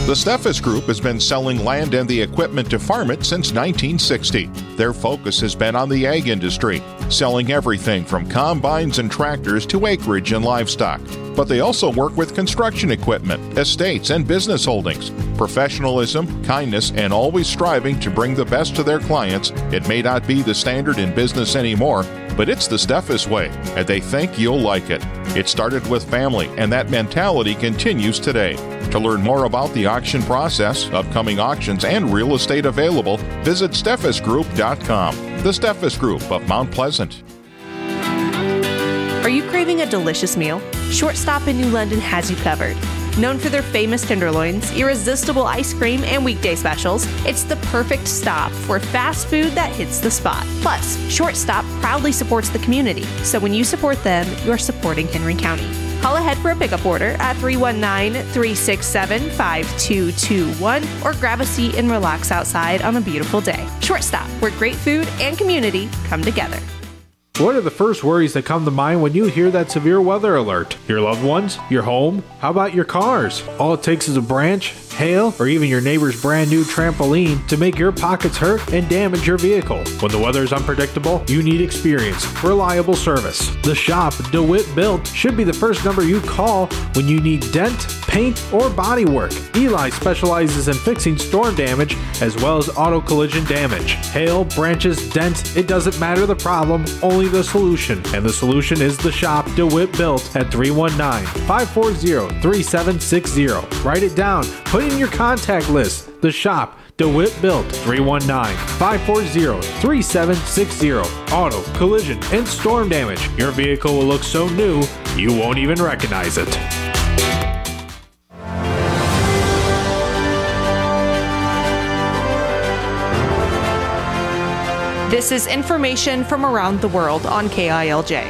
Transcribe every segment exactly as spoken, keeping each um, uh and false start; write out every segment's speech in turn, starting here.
The Steffes Group has been selling land and the equipment to farm it since nineteen sixty. Their focus has been on the ag industry, selling everything from combines and tractors to acreage and livestock. But they also work with construction equipment, estates, and business holdings. Professionalism, kindness, and always striving to bring the best to their clients. It may not be the standard in business anymore, but it's the Steffes way, and they think you'll like it. It started with family, and that mentality continues today. To learn more about the auction process, upcoming auctions, and real estate available, visit steffes group dot com. The Steffes Group of Mount Pleasant. Are you craving a delicious meal? Shortstop in New London has you covered. Known for their famous tenderloins, irresistible ice cream, and weekday specials, it's the perfect stop for fast food that hits the spot. Plus, Shortstop proudly supports the community, so when you support them, you're supporting Henry County. Call ahead for a pickup order at three one nine, three six seven, five two two one or grab a seat and relax outside on a beautiful day. Shortstop, where great food and community come together. What are the first worries that come to mind when you hear that severe weather alert? Your loved ones? Your home? How about your cars? All it takes is a branch, hail, or even your neighbor's brand new trampoline to make your pockets hurt and damage your vehicle. When the weather is unpredictable, you need experience, reliable service. The shop, DeWitt Built, should be the first number you call when you need dent, paint, or body work. Eli specializes in fixing storm damage as well as auto collision damage. Hail, branches, dent, it doesn't matter the problem, only the solution. And the solution is the shop, DeWitt Built, at three one nine, five four zero, three seven six zero. Write it down. Put in your contact list. The shop, DeWitt Built, three one nine, five four zero, three seven six zero. Auto, collision, and storm damage. Your vehicle will look so new, you won't even recognize it. This is information from around the world on K I L J.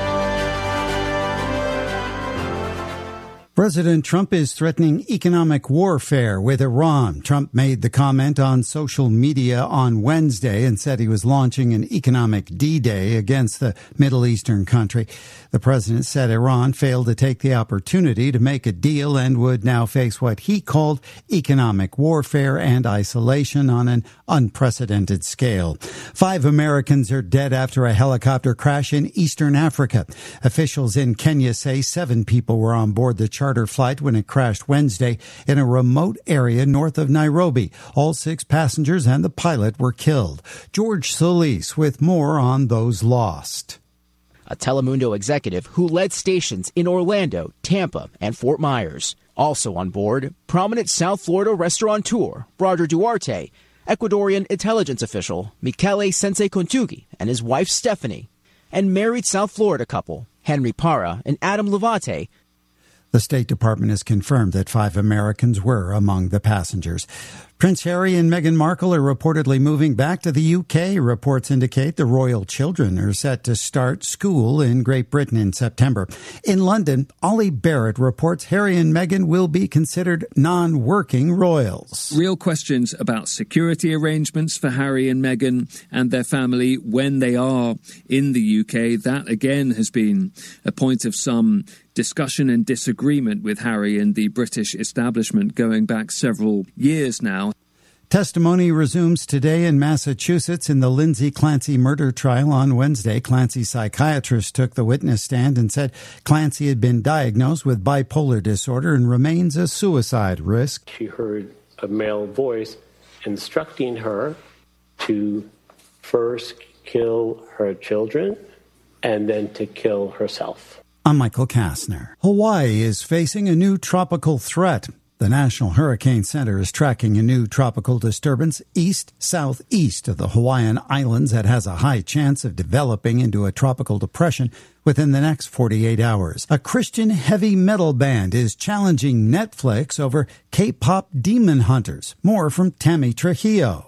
President Trump is threatening economic warfare with Iran. Trump made the comment on social media on Wednesday and said he was launching an economic D-Day against the Middle Eastern country. The president said Iran failed to take the opportunity to make a deal and would now face what he called economic warfare and isolation on an unprecedented scale. Five Americans are dead after a helicopter crash in eastern Africa. Officials in Kenya say seven people were on board the charter flight when it crashed Wednesday in a remote area north of Nairobi. All six passengers and the pilot were killed. George Solis with more on those lost. A Telemundo executive who led stations in Orlando, Tampa, and Fort Myers. Also on board, prominent South Florida restaurateur Roger Duarte, Ecuadorian intelligence official Michele Sensei Kontugi and his wife Stephanie, and married South Florida couple Henry Parra and Adam Levate. The State Department has confirmed that five Americans were among the passengers. Prince Harry and Meghan Markle are reportedly moving back to the U K. Reports indicate the royal children are set to start school in Great Britain in September. In London, Ollie Barrett reports Harry and Meghan will be considered non-working royals. Real questions about security arrangements for Harry and Meghan and their family when they are in the U K. That, again, has been a point of some discussion and disagreement with Harry and the British establishment going back several years now. Testimony resumes today in Massachusetts in the Lindsay Clancy murder trial. On Wednesday, Clancy's psychiatrist took the witness stand and said Clancy had been diagnosed with bipolar disorder and remains a suicide risk. She heard a male voice instructing her to first kill her children and then to kill herself. I'm Michael Kastner. Hawaii is facing a new tropical threat. The National Hurricane Center is tracking a new tropical disturbance east-southeast of the Hawaiian Islands that has a high chance of developing into a tropical depression within the next forty-eight hours. A Christian heavy metal band is challenging Netflix over K-pop Demon Hunters. More from Tammy Trujillo.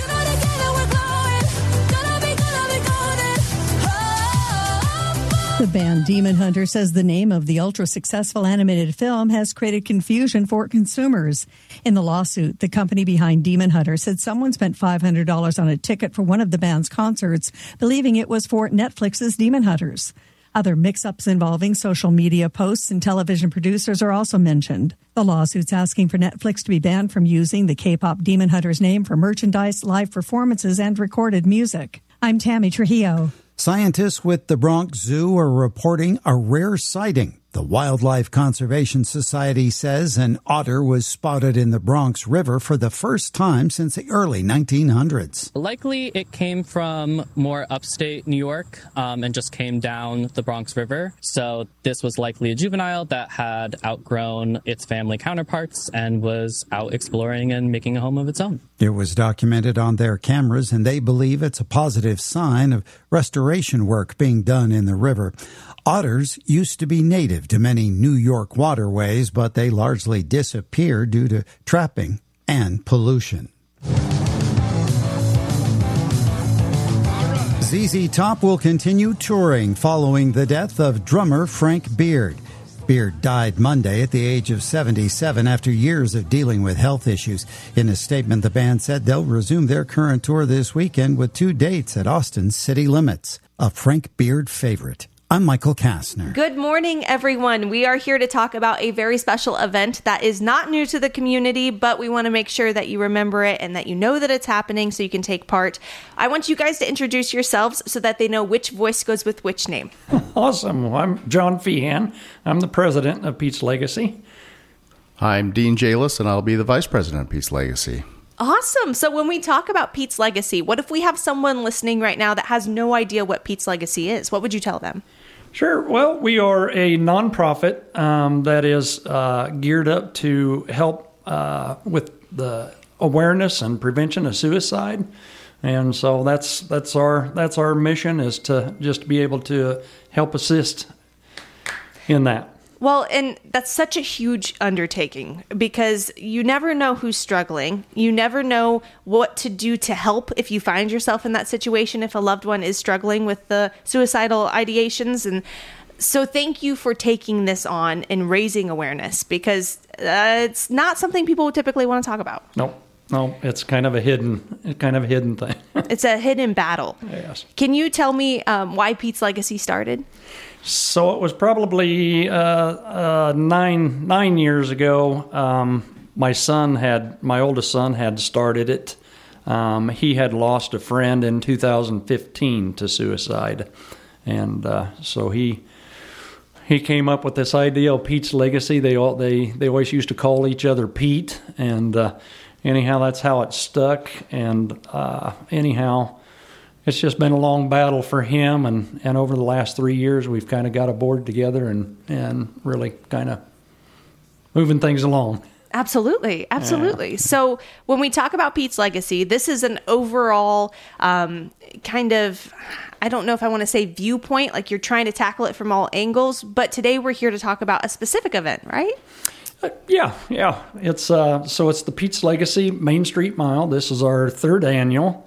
The band Demon Hunter says the name of the ultra-successful animated film has created confusion for consumers. In the lawsuit, the company behind Demon Hunter said someone spent five hundred dollars on a ticket for one of the band's concerts, believing it was for Netflix's Demon Hunters. Other mix-ups involving social media posts and television producers are also mentioned. The lawsuit's asking for Netflix to be banned from using the K-pop Demon Hunters name for merchandise, live performances, and recorded music. I'm Tammy Trujillo. Scientists with the Bronx Zoo are reporting a rare sighting. The Wildlife Conservation Society says an otter was spotted in the Bronx River for the first time since the early nineteen hundreds. Likely it came from more upstate New York um, and just came down the Bronx River. So this was likely a juvenile that had outgrown its family counterparts and was out exploring and making a home of its own. It was documented on their cameras, and they believe it's a positive sign of restoration work being done in the river. Otters used to be native to many New York waterways, but they largely disappeared due to trapping and pollution. Z Z Top will continue touring following the death of drummer Frank Beard. Beard died Monday at the age of seventy-seven after years of dealing with health issues. In a statement, the band said they'll resume their current tour this weekend with two dates at Austin's City Limits. A Frank Beard favorite. I'm Michael Kastner. Good morning, everyone. We are here to talk about a very special event that is not new to the community, but we want to make sure that you remember it and that you know that it's happening so you can take part. I want you guys to introduce yourselves so that they know which voice goes with which name. Awesome. Well, I'm John Feehan. I'm the president of Pete's Legacy. I'm Dean Jalis, and I'll be the vice president of Pete's Legacy. Awesome. So when we talk about Pete's Legacy, what if we have someone listening right now that has no idea what Pete's Legacy is? What would you tell them? Sure. Well, we are a nonprofit um, that is uh, geared up to help uh, with the awareness and prevention of suicide, and so that's that's our that's our mission, is to just be able to help assist in that. Well, and that's such a huge undertaking because you never know who's struggling. You never know what to do to help if you find yourself in that situation, if a loved one is struggling with the suicidal ideations. And so thank you for taking this on and raising awareness, because uh, it's not something people would typically want to talk about. Nope. No, it's kind of a hidden, kind of a hidden thing. It's a hidden battle. Yes. Can you tell me um, why Pete's Legacy started? So it was probably uh, uh, nine nine years ago. Um, my son had, my oldest son had started it. Um, he had lost a friend in two thousand fifteen to suicide, and uh, so he he came up with this idea of Pete's Legacy. They all they they always used to call each other Pete, and uh, anyhow, that's how it stuck. And uh, anyhow. It's just been a long battle for him, and, and over the last three years, we've kind of got a board together and, and really kind of moving things along. Absolutely. Absolutely. Yeah. So when we talk about Pete's Legacy, this is an overall um, kind of, I don't know if I want to say viewpoint, like you're trying to tackle it from all angles, but today we're here to talk about a specific event, right? Uh, yeah, yeah. It's uh, so it's the Pete's Legacy Main Street Mile. This is our third annual.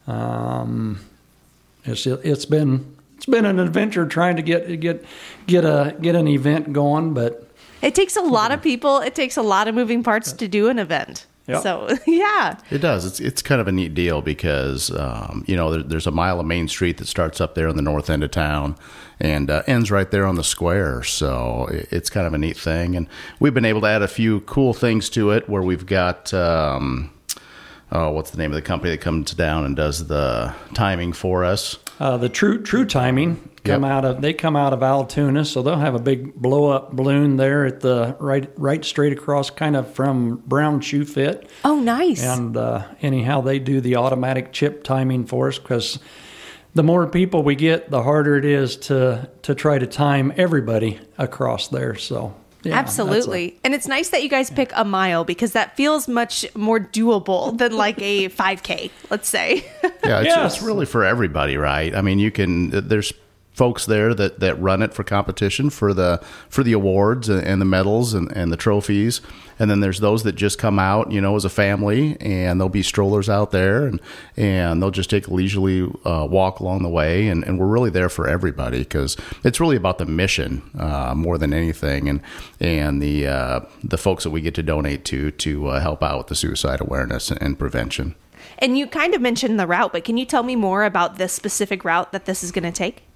Um, it's it's been it's been an adventure trying to get get get a get an event going, but it takes a lot of people. It takes a lot of moving parts to do an event. Yep. So yeah, it does. It's it's kind of a neat deal because um, you know there, there's a mile of Main Street that starts up there in the north end of town and uh, ends right there on the square. So it, it's kind of a neat thing, and we've been able to add a few cool things to it where we've got. Um, Oh, what's the name of the company that comes down and does the timing for us? Uh, the True True Timing come yep. out of they come out of Altoona, so they'll have a big blow up balloon there at the right right straight across, kind of from Brown Shoe Fit. Oh, nice! And uh, anyhow, they do the automatic chip timing for us because the more people we get, the harder it is to to try to time everybody across there. So. Yeah, absolutely. A, and it's nice that you guys pick a mile because that feels much more doable than like a five K, let's say. Yeah, it's, yes. it's really for everybody, right? I mean, you can, there's folks there that, that run it for competition for the for the awards and, and the medals and, and the trophies. And then there's those that just come out, you know, as a family, and there'll be strollers out there, and, and they'll just take a leisurely uh, walk along the way. And, and we're really there for everybody because it's really about the mission uh, more than anything, and and the uh, the folks that we get to donate to to uh, help out with the suicide awareness and prevention. And you kind of mentioned the route, but can you tell me more about this specific route that this is going to take?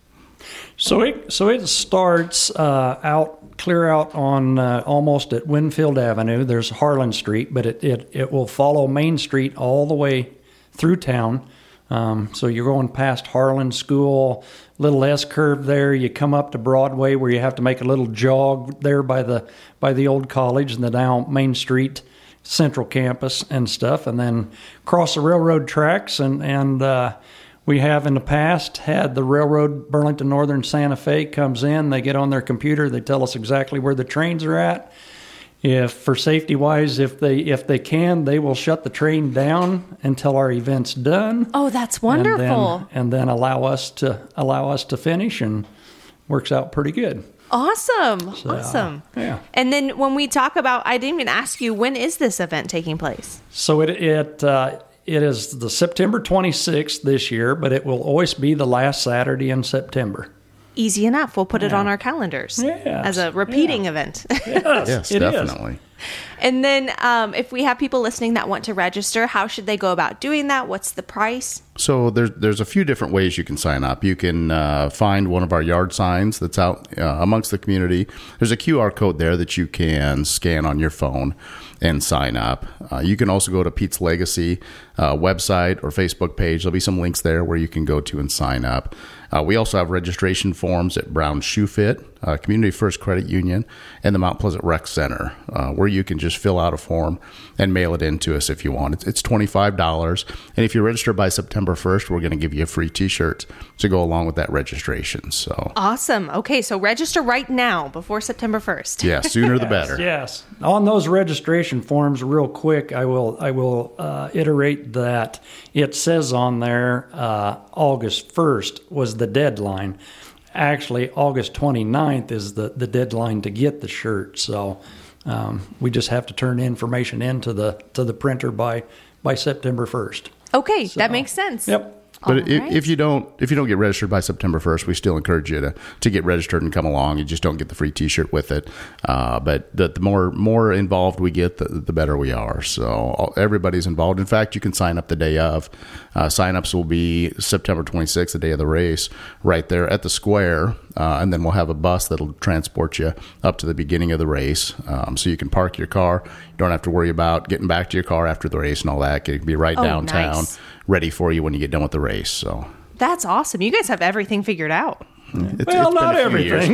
So it so it starts uh, out clear out on uh, almost at Winfield Avenue. There's Harlan Street, but it, it, it will follow Main Street all the way through town. Um, so you're going past Harlan School, little S curve there. You come up to Broadway where you have to make a little jog there by the by the old college and the now Main Street Central Campus and stuff, and then cross the railroad tracks. And and uh, we have in the past had the railroad Burlington Northern Santa Fe comes in. They get on their computer. They tell us exactly where the trains are at. If for safety wise, if they if they can, they will shut the train down until our event's done. Oh, that's wonderful! And then, and then allow us to allow us to finish, and works out pretty good. Awesome, So, awesome. Yeah. And then when we talk about, I didn't even ask you, when is this event taking place? So it it uh, it is the September twenty-sixth this year, but it will always be the last Saturday in September. Easy enough. We'll put it Yeah. on our calendars Yes. as a repeating event. Yes, Yes, it is. definitely. And then um, if we have people listening that want to register, how should they go about doing that? What's the price? So there's there's a few different ways you can sign up. You can uh, find one of our yard signs that's out uh, amongst the community. There's a Q R code there that you can scan on your phone and sign up. Uh, you can also go to Pete's Legacy uh, website or Facebook page. There'll be some links there where you can go to and sign up. Uh, we also have registration forms at Brown Shoe Fit, uh, Community First Credit Union, and the Mount Pleasant Rec Center, uh, where you can just fill out a form and mail it in to us if you want. It's, it's twenty-five dollars. And if you register by September first, we're going to give you a free T-shirt to go along with that registration. So Awesome. Okay, so register right now before September first. yeah, sooner the better. Yes. On those registration forms, real quick, I will I will uh, iterate that it says on there uh, August first was the deadline. Actually, August twenty-ninth is the, the deadline to get the shirt. So um, we just have to turn information into the to the printer by by September first. Okay, So, that makes sense. Yep. But All if, right. if you don't if you don't get registered by September first, we still encourage you to, to get registered and come along. You just don't get the free T-shirt with it. Uh, but the, the more more involved we get, the, the better we are. So all, everybody's involved. In fact, you can sign up the day of. Uh, sign-ups will be September twenty-sixth, the day of the race, right there at the square. Uh, and then we'll have a bus that'll transport you up to the beginning of the race. Um, so you can park your car. You don't have to worry about getting back to your car after the race and all that. It can be right Oh, downtown, nice. ready for you when you get done with the race. So That's awesome. You guys have everything figured out. it's, Well, it's been not a few years.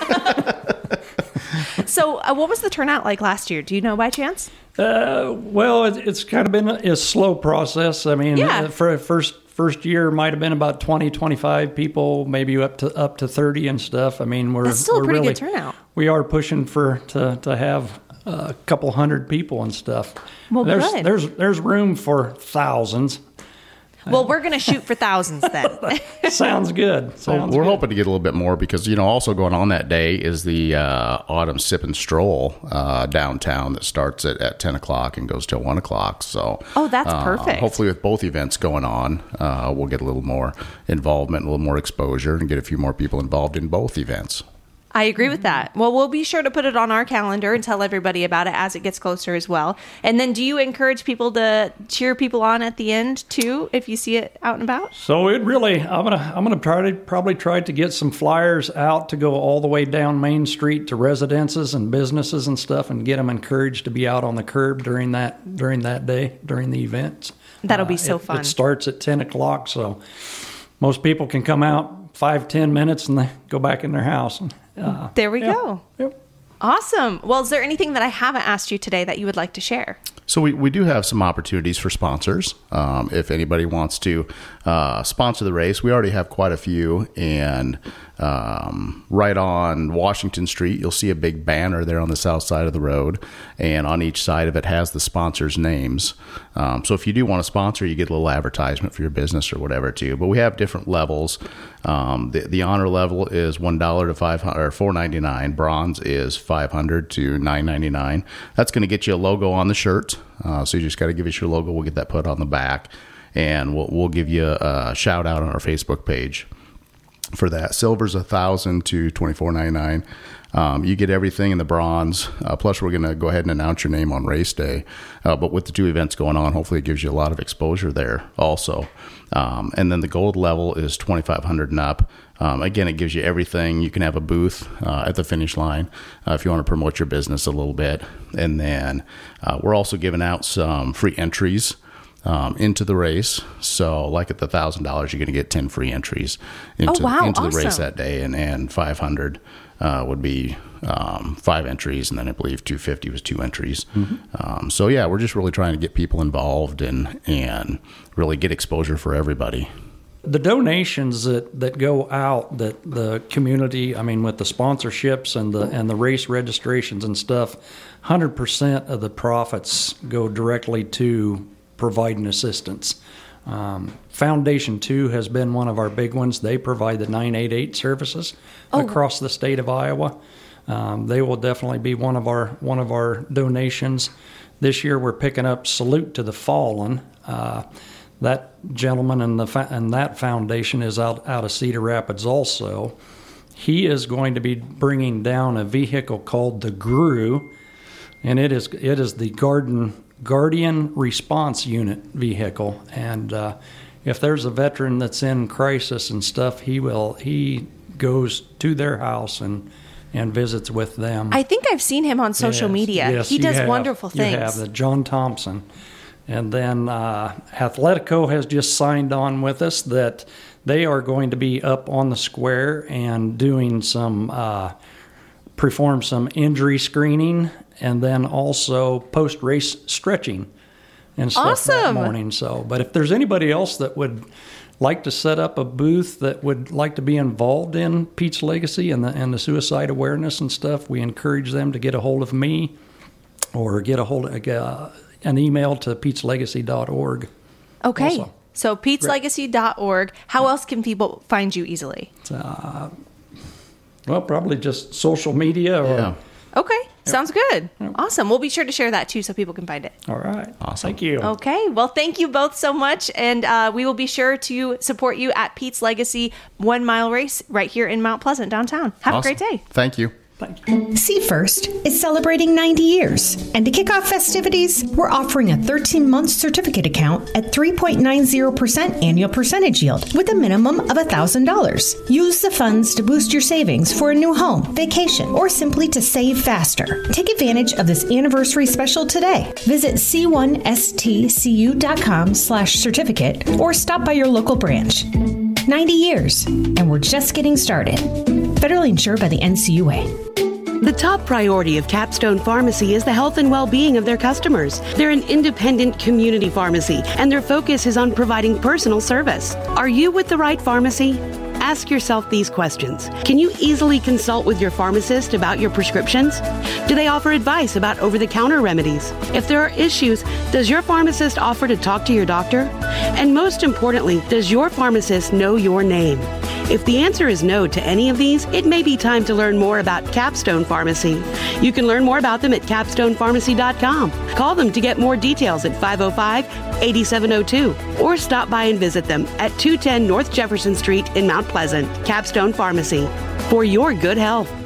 everything. So uh, what was the turnout like last year? Do you know by chance? Uh, well, it, it's kind of been a, a slow process. I mean, Yeah. uh, for first first year might have been about twenty, twenty-five people, maybe up to up to thirty and stuff. I mean, we're That's still a we're pretty really, good turnout. We are pushing for to to have a couple hundred people and stuff. Well, there's good. there's there's room for thousands. Well, we're going to shoot for thousands then. Sounds good. Well, Sounds we're good. hoping to get a little bit more because, you know, also going on that day is the uh, Autumn Sip and Stroll uh, downtown that starts at, at ten o'clock and goes till one o'clock. So, Oh, that's uh, perfect. Hopefully, with both events going on, uh, we'll get a little more involvement, a little more exposure, and get a few more people involved in both events. I agree with that. Well, we'll be sure to put it on our calendar and tell everybody about it as it gets closer as well. And then do you encourage people to cheer people on at the end too if you see it out and about? So it really, I'm gonna, I'm gonna try to probably try to get some flyers out to go all the way down Main Street to residences and businesses and stuff, and get them encouraged to be out on the curb during that during that day during the event. That'll be Uh, so it- fun. It starts at ten o'clock, so most people can come out five ten minutes and they go back in their house. Uh, There we yeah. go. Yep. Awesome. Well, is there anything that I haven't asked you today that you would like to share? So we, we do have some opportunities for sponsors. Um, if anybody wants to uh, sponsor the race, we already have quite a few. And um, right on Washington Street, you'll see a big banner there on the south side of the road. And on each side of it has the sponsors' names. Um, so if you do want to sponsor, you get a little advertisement for your business or whatever too. But we have different levels. Um, the, the honor level is one dollar to five hundred or four ninety-nine. Bronze is five hundred to nine ninety-nine. That's going to get you a logo on the shirt. Uh, so you just got to give us your logo. We'll get that put on the back, and we'll we'll give you a shout out on our Facebook page. for that. Silver's a thousand to twenty four ninety nine. Um, you get everything in the bronze. Uh, plus, we're going to go ahead and announce your name on race day. Uh, but with the two events going on, hopefully, it gives you a lot of exposure there also. Um, and then the gold level is twenty five hundred and up. Um, again, it gives you everything. You can have a booth uh, at the finish line uh, if you want to promote your business a little bit. And then uh, we're also giving out some free entries Um, into the race. So like at the one thousand dollars, you're going to get ten free entries into, oh, wow. into the awesome. race that day. And, and five hundred uh, would be um, five entries. And then I believe two hundred fifty was two entries. Mm-hmm. Um, so yeah, we're just really trying to get people involved and, and really get exposure for everybody. The donations that, that go out, that the community, I mean, with the sponsorships and the and the race registrations and stuff, one hundred percent of the profits go directly to providing assistance. Um, Foundation two has been one of our big ones. They provide the nine eight eight services oh. across the state of Iowa. Um, they will definitely be one of our one of our donations. This year we're picking up Salute to the Fallen. Uh, that gentleman and the fa- and that foundation is out out of Cedar Rapids also. He is going to be bringing down a vehicle called the G R U, and it is it is the Garden Guardian Response Unit vehicle. And uh, if there's a veteran that's in crisis and stuff, he will he goes to their house and and visits with them. I think I've seen him on social yes, media. Yes, he does have, wonderful things. You have the John Thompson. And then uh, Athletico has just signed on with us that they are going to be up on the square and doing some, uh, perform some injury screening and then also post-race stretching and stuff awesome. that morning. So, but if there's anybody else that would like to set up a booth that would like to be involved in Pete's Legacy and the, and the suicide awareness and stuff, we encourage them to get a hold of me or get a hold of uh, an email to petes legacy dot org. Okay. Also. So petes legacy dot org. How else can people find you easily? Uh, well, probably just social media. Or, yeah. Okay. Sounds good. Awesome. We'll be sure to share that too so people can find it. All right. Awesome. Thank you. Okay. Well, thank you both so much. And uh, we will be sure to support you at Pete's Legacy One Mile Race right here in Mount Pleasant downtown. Have Awesome. a great day. Thank you. See First is celebrating ninety years, and to kick off festivities, we're offering a thirteen-month certificate account at three point nine zero percent annual percentage yield with a minimum of one thousand dollars. Use the funds to boost your savings for a new home, vacation, or simply to save faster. Take advantage of this anniversary special today. Visit c one s t c u dot com slash certificate or stop by your local branch. ninety years, and we're just getting started. Federally insured by the N C U A. The top priority of Capstone Pharmacy is the health and well-being of their customers. They're an independent community pharmacy, and their focus is on providing personal service. Are you with the right pharmacy? Ask yourself these questions. Can you easily consult with your pharmacist about your prescriptions? Do they offer advice about over-the-counter remedies? If there are issues, does your pharmacist offer to talk to your doctor? And most importantly, does your pharmacist know your name? If the answer is no to any of these, it may be time to learn more about Capstone Pharmacy. You can learn more about them at capstone pharmacy dot com. Call them to get more details at five oh five, eight seven oh two or stop by and visit them at two ten North Jefferson Street in Mount Pleasant. Capstone Pharmacy, for your good health.